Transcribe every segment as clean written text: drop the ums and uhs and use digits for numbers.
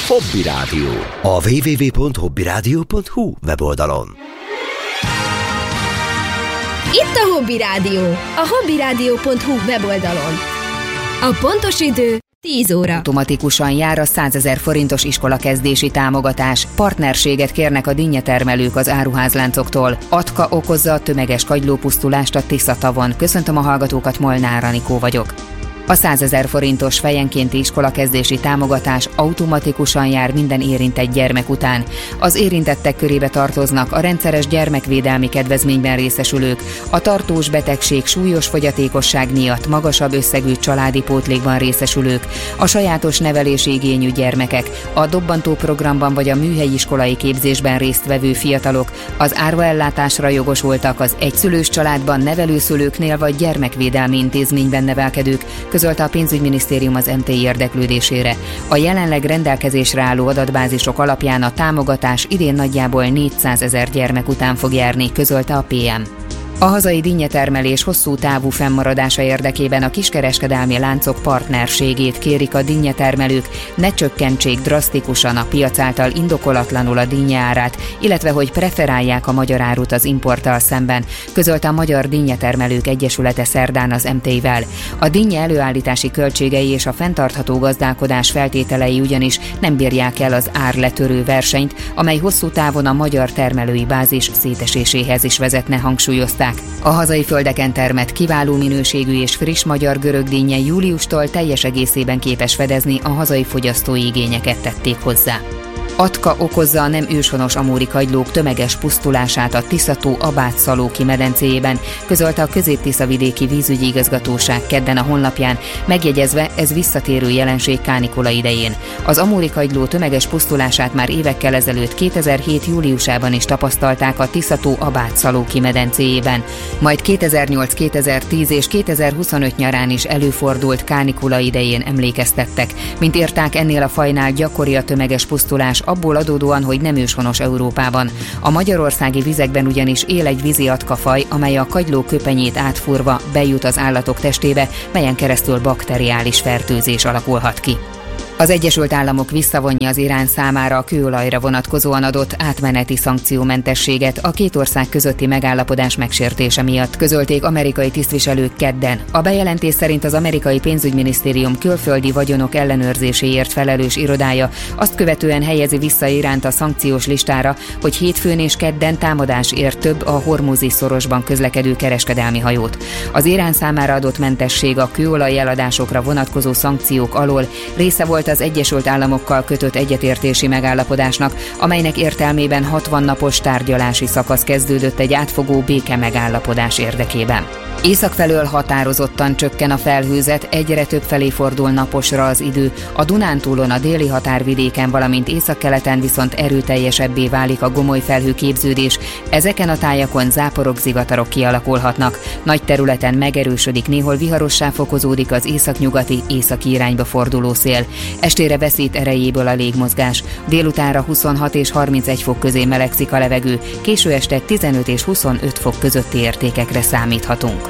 Hobby Rádió. A www.hobbyradio.hu weboldalon. Itt a Hobby Rádió, a hobbyradio.hu weboldalon. A pontos idő 10 óra. Automatikusan jár a 100 000 forintos iskolakezdési támogatás. Partnerséget kérnek a dinnyetermelők az áruházláncoktól. Atka okozza a tömeges kagylópusztulást a Tisza-tavon. Köszöntöm a hallgatókat, Molnár Anikó vagyok. A 100 000 forintos fejenkénti iskolakezdési támogatás automatikusan jár minden érintett gyermek után. Az érintettek körébe tartoznak a rendszeres gyermekvédelmi kedvezményben részesülők, a tartós betegség, súlyos fogyatékosság miatt magasabb összegű családi pótlékban részesülők, a sajátos nevelési igényű gyermekek, a dobbantó programban vagy a műhelyi iskolai képzésben résztvevő fiatalok, az árvaellátásra jogosultak, az egyszülős családban nevelőszülőknél vagy gyermekvédelmi intézményben nevelkedők, közölte a pénzügyminisztérium az MTI érdeklődésére. A jelenleg rendelkezésre álló adatbázisok alapján a támogatás idén nagyjából 400 000 gyermek után fog járni, közölte a PM. A hazai dinnyetermelés hosszú távú fennmaradása érdekében a kiskereskedelmi láncok partnerségét kérik a dinnyetermelők, ne csökkentsék drasztikusan a piac által indokolatlanul a dinnye árát, illetve hogy preferálják a magyar árut az importtal szemben, közölte a Magyar Dinnyetermelők Egyesülete szerdán az MTI-vel. A dinnye előállítási költségei és a fenntartható gazdálkodás feltételei ugyanis nem bírják el az árletörő versenyt, amely hosszú távon a magyar termelői bázis széteséséhez is vezetne, hangsúlyozták. A hazai földeken termett kiváló minőségű és friss magyar görögdinnye júliustól teljes egészében képes fedezni a hazai fogyasztói igényeket, tették hozzá. Atka okozza a nem őshonos amúri kagylók tömeges pusztulását a Tisza-tó Abátszalóki medencéjében, közölte a Közép-Tiszavidéki Vízügyi Igazgatóság kedden a honlapján, megjegyezve, ez visszatérő jelenség kánikula idején. Az amúri kagyló tömeges pusztulását már évekkel ezelőtt 2007. júliusában is tapasztalták a Tisza-tó Abátszalóki medencéjében, majd 2008, 2010 és 2025 nyarán is előfordult kánikula idején, emlékeztettek. Mint írták, ennél a fajnál gyakori a tömeges pusztulás, abból adódóan, hogy nem őshonos Európában. A magyarországi vizekben ugyanis él egy vízi atkafaj, amely a kagyló köpenyét átfúrva bejut az állatok testébe, melyen keresztül bakteriális fertőzés alakulhat ki. Az Egyesült Államok visszavonja az Irán számára a kőolajra vonatkozóan adott átmeneti szankciómentességet a két ország közötti megállapodás megsértése miatt, közölték amerikai tisztviselők kedden. A bejelentés szerint az amerikai pénzügyminisztérium külföldi vagyonok ellenőrzéséért felelős irodája azt követően helyezi vissza Iránt a szankciós listára, hogy hétfőn és kedden támadás ért több a Hormuzi szorosban közlekedő kereskedelmi hajót. Az Irán számára adott mentesség a kőolaj eladásokra vonatkozó szankciók alól része volt az Egyesült Államokkal kötött egyetértési megállapodásnak, amelynek értelmében 60 napos tárgyalási szakasz kezdődött egy átfogó béke megállapodás érdekében. Észak felől határozottan csökken a felhőzet, egyre több felé fordul naposra az idő, a Dunántúlon, a déli határvidéken, valamint északkeleten viszont erőteljesebbé válik a gomoly felhőképződés, ezeken a tájakon záporok, zivatarok kialakulhatnak, nagy területen megerősödik, néhol viharossá fokozódik az északnyugati, északi irányba forduló szél. Estére veszít erejéből a légmozgás, délutánra 26 és 31 fok közé melegszik a levegő, késő este 15 és 25 fok közötti értékekre számíthatunk.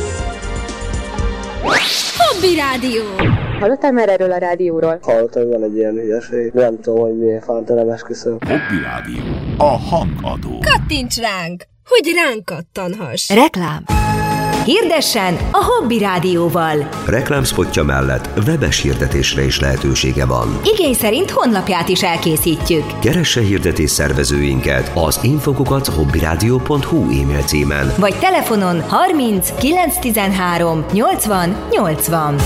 Hobby Rádió. Hallottál már erről a rádióról? Hallottam, hogy van egy ilyen hülyeség. Nem tudom, hogy miért fántelem esküszöm. Hobby Rádió. A hangadó. Kattints ránk, hogy ránk kattanhass. Reklám. Hirdessen a Hobby Rádióval. Reklámszpotja mellett webes hirdetésre is lehetősége van. Igény szerint honlapját is elkészítjük. Keresse hirdetés szervezőinket az info@hobbyradio.hu e-mail címen. Vagy telefonon 30 913 80 80.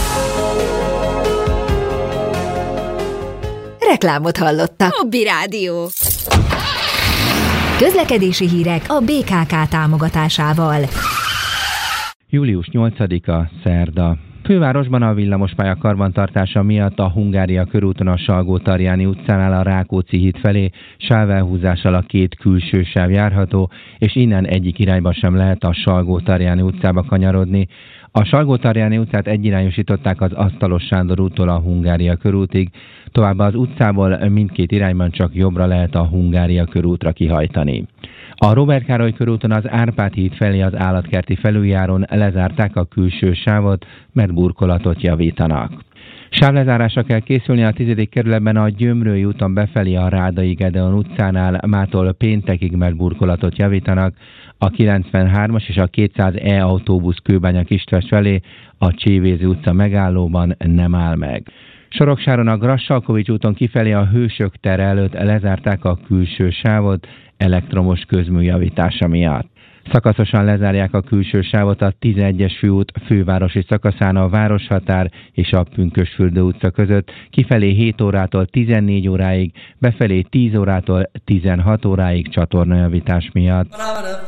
Reklámot hallottak. Hobby Rádió. Közlekedési hírek a BKK támogatásával. Július 8-a, szerda. Fővárosban a villamospálya karbantartása miatt a Hungária körúton a Salgó-Tarjáni utcánál a Rákóczi híd felé sávelhúzással a két külső sáv járható, és innen egyik irányba sem lehet a Salgó-Tarjáni utcába kanyarodni. A Salgó-Tarjáni utcát egyirányosították az Asztalos Sándor úttól a Hungária körútig, továbbá az utcából mindkét irányban csak jobbra lehet a Hungária körútra kihajtani. A Róbert Károly körúton az Árpád híd felé az Állatkerti felüljáron lezárták a külső sávot, mert burkolatot javítanak. Sávlezárásra kell készülni a 10. kerületben a Gyömrői úton befelé a Rádai Gedeon utcánál, mától péntekig, mert burkolatot javítanak. A 93-as és a 200E autóbusz Kőbánya Kistvesz felé a Csévézi utca megállóban nem áll meg. Soroksáron a Grassalkovics úton kifelé a Hősök tere előtt lezárták a külső sávot elektromos közmű javítása miatt. Szakaszosan lezárják a külső sávot a 11-es főút fővárosi szakaszán a Városhatár és a Pünkösdfürdő utca között, kifelé 7 órától 14 óráig, befelé 10 órától 16 óráig csatornajavítás miatt.